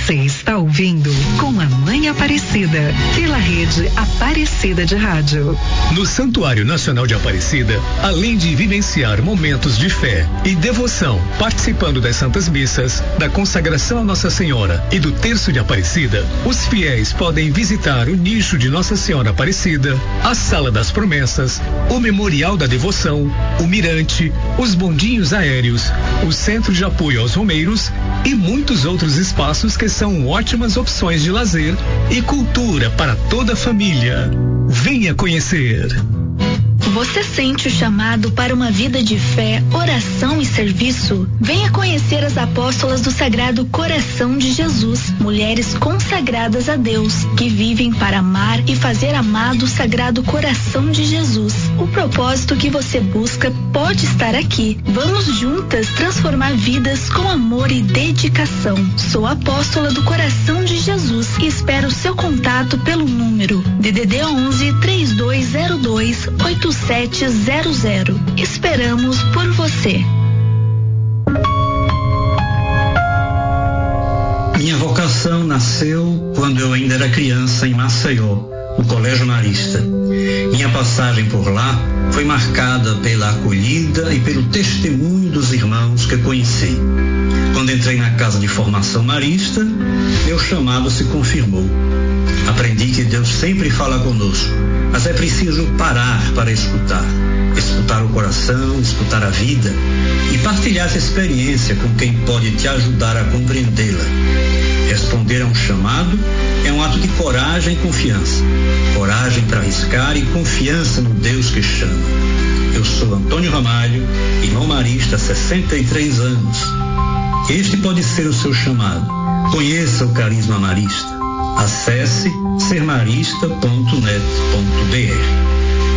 Você está ouvindo Com a Mãe Aparecida, pela rede Aparecida de Rádio. No Santuário Nacional de Aparecida, além de vivenciar momentos de fé e devoção, participando das Santas Missas, da consagração a Nossa Senhora e do Terço de Aparecida, os fiéis podem visitar o nicho de Nossa Senhora Aparecida, a Sala das Promessas, o Memorial da Devoção, o Mirante, os bondinhos aéreos, o Centro de Apoio aos Romeiros e muitos outros espaços que são ótimas opções de lazer e cultura para toda a família. Venha conhecer. Você sente o chamado para uma vida de fé, oração e serviço? Venha conhecer as apóstolas do Sagrado Coração de Jesus, mulheres consagradas a Deus, que vivem para amar e fazer amado o Sagrado Coração de Jesus. O propósito que você busca pode estar aqui. Vamos juntas transformar vidas com amor e dedicação. Sou apóstola do Coração de Jesus e espero seu contato pelo número DDD 11 3202 8700. Esperamos por você. Minha vocação nasceu quando eu ainda era criança em Maceió, no Colégio Marista. Minha passagem por lá foi marcada pela acolhida e pelo testemunho dos irmãos que conheci. Quando entrei na casa de formação marista, meu chamado se confirmou. Aprendi que Deus sempre fala conosco, mas é preciso parar para escutar o coração, escutar a vida e partilhar essa experiência com quem pode te ajudar a compreendê-la. Responder a um chamado é um ato de coragem e confiança. Coragem para arriscar e confiança no Deus que chama. Eu sou Antônio Ramalho, irmão marista há 63 anos. Este pode ser o seu chamado. Conheça o carisma marista. Acesse sermarista.net.br.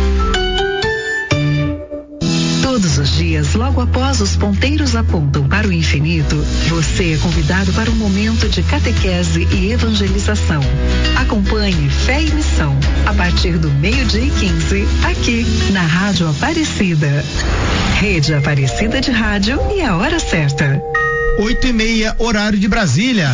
Todos os dias, logo após os ponteiros apontam para o infinito, você é convidado para um momento de catequese e evangelização. Acompanhe Fé e Missão, a partir do 12:15, aqui na Rádio Aparecida. Rede Aparecida de Rádio e a hora certa. 8:30, horário de Brasília.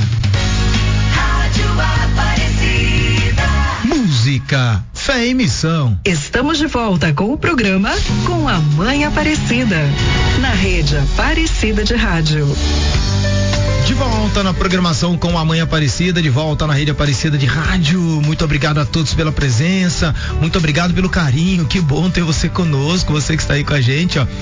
Rádio Aparecida. Música, fé e missão. Estamos de volta com o programa Com a Mãe Aparecida, na Rede Aparecida de Rádio. De volta na programação Com a Mãe Aparecida, de volta na Rede Aparecida de Rádio. Muito obrigado a todos pela presença, muito obrigado pelo carinho, que bom ter você conosco, você que está aí com a gente, ó,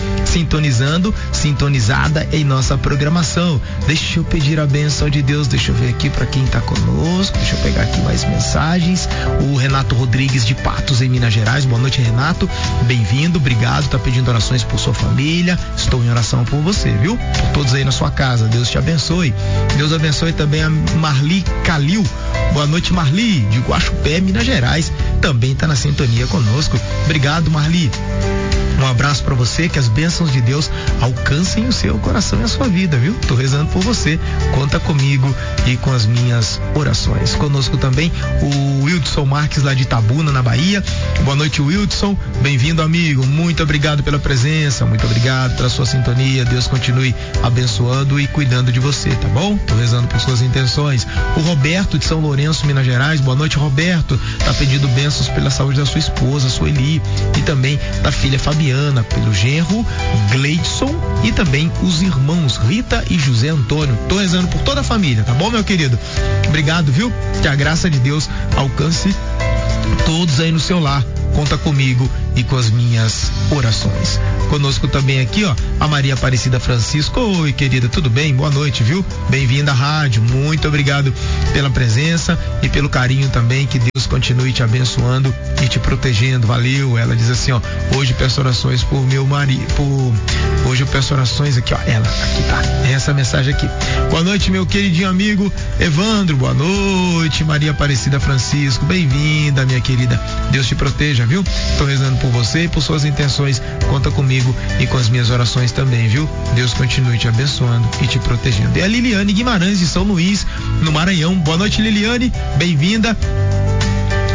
sintonizada em nossa programação. Deixa eu pedir a bênção de Deus, deixa eu ver aqui para quem está conosco, deixa eu pegar aqui mais mensagens. O Renato Rodrigues de Patos, em Minas Gerais. Boa noite, Renato, bem-vindo, obrigado, tá pedindo orações por sua família, estou em oração por você, viu? Por todos aí na sua casa, Deus te abençoe. Deus abençoe também a Marli Calil. Boa noite, Marli, de Guaxupé, Minas Gerais. Também está na sintonia conosco. Obrigado, Marli. Um abraço para você, que as bênçãos de Deus alcancem o seu coração e a sua vida, viu? Tô rezando por você. Conta comigo e com as minhas orações. Conosco também o Wildson Marques, lá de Itabuna, na Bahia. Boa noite, Wildson. Bem-vindo, amigo. Muito obrigado pela presença, muito obrigado pela sua sintonia. Deus continue abençoando e cuidando de você, tá bom? Tô rezando por suas intenções. O Roberto, de São Lourenço, Minas Gerais. Boa noite, Roberto. Tá pedindo bênçãos pela saúde da sua esposa, Sueli, e também da filha Fabiana, pelo genro Gleidson e também os irmãos Rita e José Antônio. Tô rezando por toda a família, tá bom, meu querido? Obrigado, viu? Que a graça de Deus alcance todos aí no seu lar. Conta comigo e com as minhas orações. Conosco também aqui, ó, a Maria Aparecida Francisco. Oi, querida, tudo bem? Boa noite, viu? Bem-vinda à rádio. Muito obrigado pela presença e pelo carinho também. Que Deus continue te abençoando e te protegendo. Valeu. Ela diz assim, ó, hoje peço orações por meu marido, hoje eu peço orações aqui, ó, ela, aqui tá, essa mensagem aqui. Boa noite, meu queridinho amigo Evandro. Boa noite, Maria Aparecida Francisco. Bem-vinda, minha querida. Deus te proteja, viu? Tô rezando por você e por suas intenções. Conta comigo e com as minhas orações também, viu? Deus continue te abençoando e te protegendo. E a Liliane Guimarães, de São Luís, no Maranhão. Boa noite, Liliane. Bem-vinda.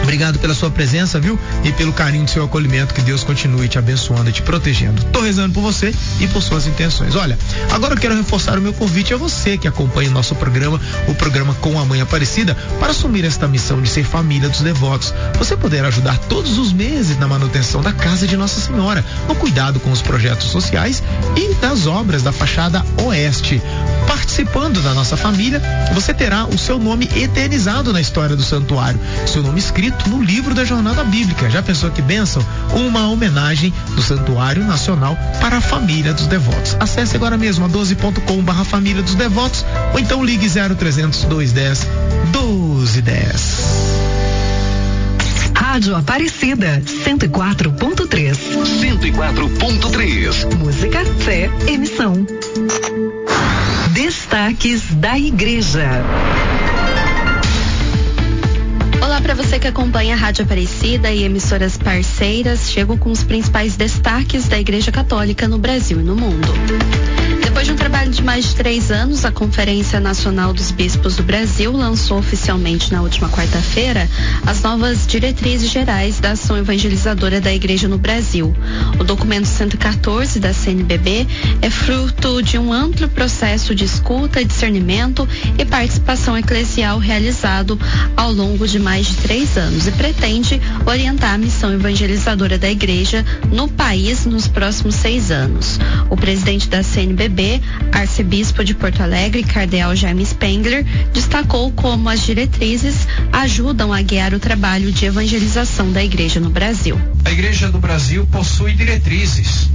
Obrigado pela sua presença, viu? E pelo carinho do seu acolhimento. Que Deus continue te abençoando e te protegendo. Tô rezando por você e por suas intenções. Olha, agora eu quero reforçar o meu convite a você que acompanha o nosso programa, o programa Com a Mãe Aparecida, para assumir esta missão de ser família dos devotos. Você poderá ajudar todos os meses na manutenção da Casa de Nossa Senhora, no cuidado com os projetos sociais e das obras da fachada oeste. Participando da nossa família, você terá o seu nome eternizado na história do santuário, seu nome escrito no livro da Jornada Bíblica. Já pensou que bênção? Uma homenagem do Santuário Nacional para a família dos devotos. Acesse agora mesmo a 12.com/família dos devotos ou então ligue 0300 210 1210. Rádio Aparecida 104.3. 104.3. Música, fé, emissão. Destaques da Igreja. Olá para você que acompanha a Rádio Aparecida e emissoras parceiras. Chego com os principais destaques da Igreja Católica no Brasil e no mundo. Depois de um trabalho de mais de 3 anos, a Conferência Nacional dos Bispos do Brasil lançou oficialmente na última quarta-feira as novas diretrizes gerais da ação evangelizadora da Igreja no Brasil. O documento 114 da CNBB é fruto de um amplo processo de escuta, discernimento e participação eclesial realizado ao longo de mais de 3 anos e pretende orientar a missão evangelizadora da Igreja no país nos próximos 6 anos. O presidente da CNBB, arcebispo de Porto Alegre, cardeal Jaime Spengler, destacou como as diretrizes ajudam a guiar o trabalho de evangelização da Igreja no Brasil. A Igreja do Brasil possui diretrizes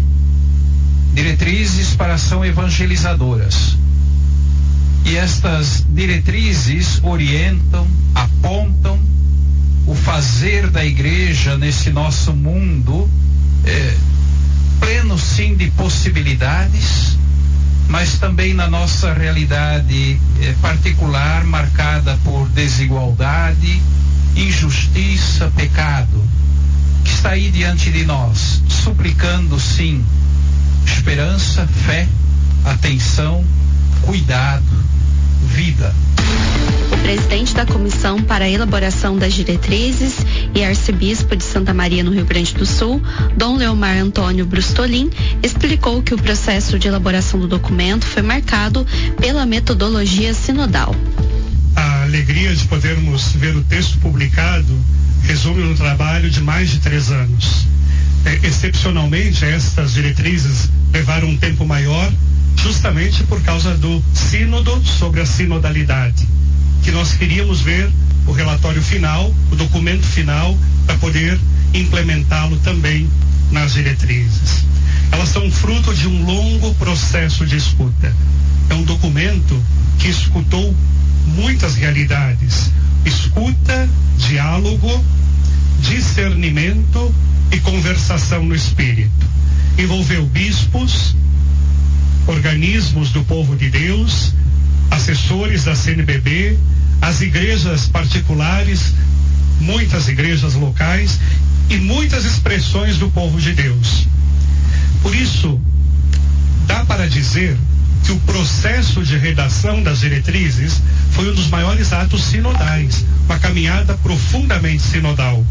para ação evangelizadoras. E estas diretrizes orientam, apontam o fazer da Igreja nesse nosso mundo pleno sim de possibilidades, mas também na nossa realidade particular, marcada por desigualdade, injustiça, pecado, que está aí diante de nós, suplicando sim esperança, fé, atenção, cuidado, vida. O presidente da Comissão para a Elaboração das Diretrizes e arcebispo de Santa Maria, no Rio Grande do Sul, Dom Leomar Antônio Brustolin, explicou que o processo de elaboração do documento foi marcado pela metodologia sinodal. A alegria de podermos ver o texto publicado resume um trabalho de mais de 3 anos. Excepcionalmente, estas diretrizes levaram um tempo maior, justamente por causa do sínodo sobre a sinodalidade, que nós queríamos ver o relatório final, o documento final, para poder implementá-lo também nas diretrizes. Elas são fruto de um longo processo de escuta. É um documento que escutou muitas realidades. Escuta, diálogo, discernimento e conversação no espírito. Envolveu bispos, organismos do povo de Deus, assessores da CNBB, as igrejas particulares, muitas igrejas locais e muitas expressões do povo de Deus. Por isso, dá para dizer que o processo de redação das diretrizes foi um dos maiores atos sinodais, uma caminhada profundamente sinodal.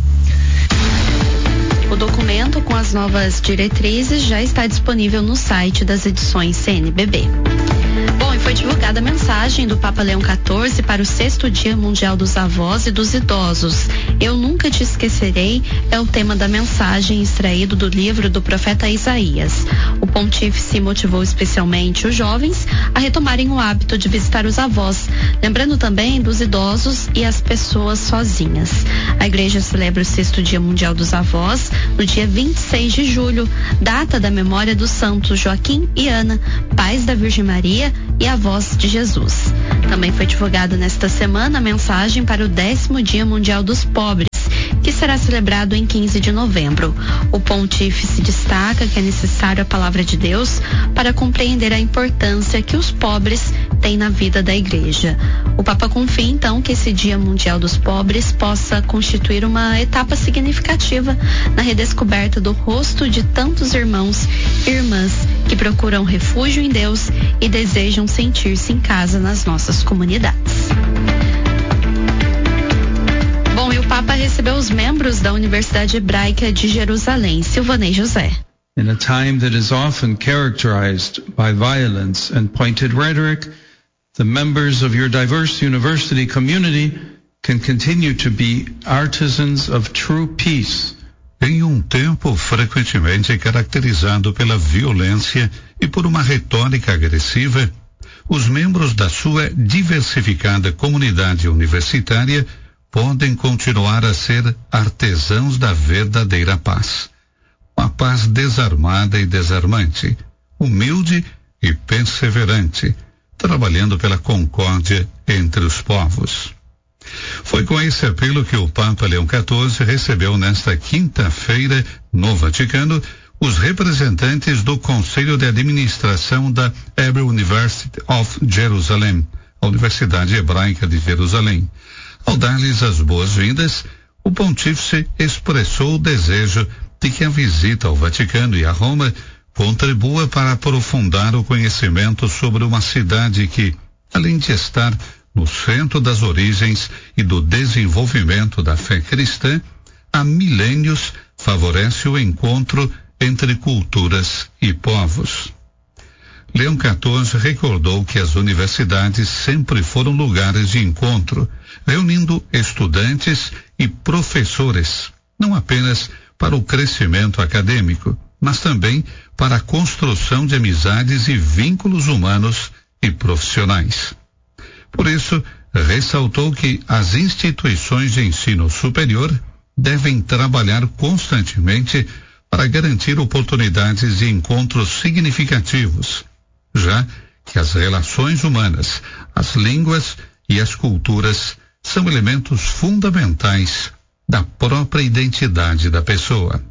O documento com as novas diretrizes já está disponível no site das edições CNBB. Bom, e foi divulgada a mensagem do Papa Leão XIV para o 6º Dia Mundial dos Avós e dos Idosos. Eu nunca te esquecerei é o tema da mensagem extraído do livro do profeta Isaías. O pontífice motivou especialmente os jovens a retomarem o hábito de visitar os avós, lembrando também dos idosos e as pessoas sozinhas. A Igreja celebra o 6º Dia Mundial dos Avós no dia 26 de julho, data da memória dos santos Joaquim e Ana, pais da Virgem Maria e avós de Jesus. Também foi divulgada nesta semana a mensagem para o 10º Dia Mundial dos Pobres, que será celebrado em 15 de novembro. O pontífice destaca que é necessário a palavra de Deus para compreender a importância que os pobres têm na vida da Igreja. O Papa confia, então, que esse Dia Mundial dos Pobres possa constituir uma etapa significativa na redescoberta do rosto de tantos irmãos e irmãs que procuram refúgio em Deus e desejam sentir-se em casa nas nossas comunidades. Bom, e o Papa recebeu os membros da Universidade Hebraica de Jerusalém. Silvanei José. In a time that is often characterized by violence and pointed rhetoric, the members of your diverse university community can continue to be artisans of true peace. Em um tempo frequentemente caracterizado pela violência e por uma retórica agressiva, os membros da sua diversificada comunidade universitária podem continuar a ser artesãos da verdadeira paz. Uma paz desarmada e desarmante, humilde e perseverante, trabalhando pela concórdia entre os povos. Foi com esse apelo que o Papa Leão XIV recebeu nesta quinta-feira, no Vaticano, os representantes do Conselho de Administração da Hebrew University of Jerusalem, a Universidade Hebraica de Jerusalém. Ao dar-lhes as boas-vindas, o pontífice expressou o desejo de que a visita ao Vaticano e a Roma contribua para aprofundar o conhecimento sobre uma cidade que, além de estar no centro das origens e do desenvolvimento da fé cristã, há milênios favorece o encontro entre culturas e povos. Leão XIV recordou que as universidades sempre foram lugares de encontro, reunindo estudantes e professores, não apenas para o crescimento acadêmico, mas também para a construção de amizades e vínculos humanos e profissionais. Por isso, ressaltou que as instituições de ensino superior devem trabalhar constantemente para garantir oportunidades de encontros significativos, já que as relações humanas, as línguas e as culturas são elementos fundamentais da própria identidade da pessoa.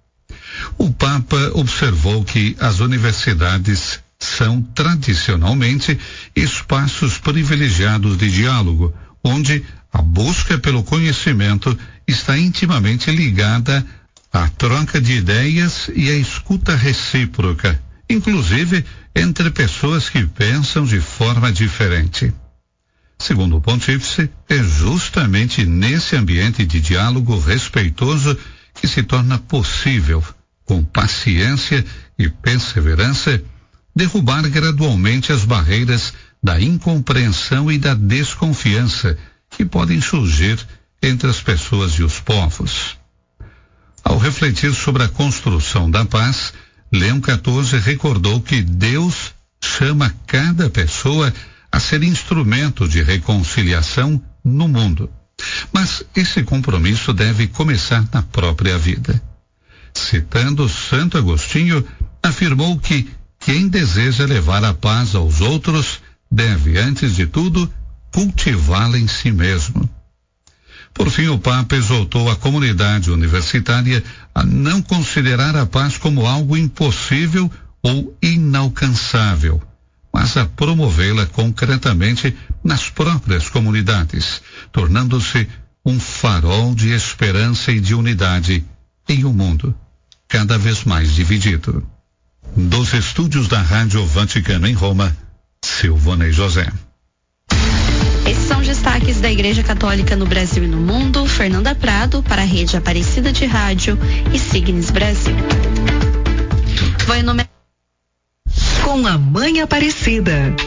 O Papa observou que as universidades são tradicionalmente espaços privilegiados de diálogo, onde a busca pelo conhecimento está intimamente ligada à troca de ideias e à escuta recíproca, inclusive entre pessoas que pensam de forma diferente. Segundo o pontífice, é justamente nesse ambiente de diálogo respeitoso que se torna possível, com paciência e perseverança, derrubar gradualmente as barreiras da incompreensão e da desconfiança que podem surgir entre as pessoas e os povos. Ao refletir sobre a construção da paz, Leão XIV recordou que Deus chama cada pessoa a ser instrumento de reconciliação no mundo. Mas esse compromisso deve começar na própria vida. Citando Santo Agostinho, afirmou que quem deseja levar a paz aos outros deve, antes de tudo, cultivá-la em si mesmo. Por fim, o Papa exortou a comunidade universitária a não considerar a paz como algo impossível ou inalcançável, mas a promovê-la concretamente nas próprias comunidades, tornando-se um farol de esperança e de unidade em um mundo cada vez mais dividido. Dos estúdios da Rádio Vaticano em Roma, Silvanei José. Esses são os destaques da Igreja Católica no Brasil e no mundo. Fernanda Prado, para a Rede Aparecida de Rádio e Signes Brasil. Com a Mãe Aparecida,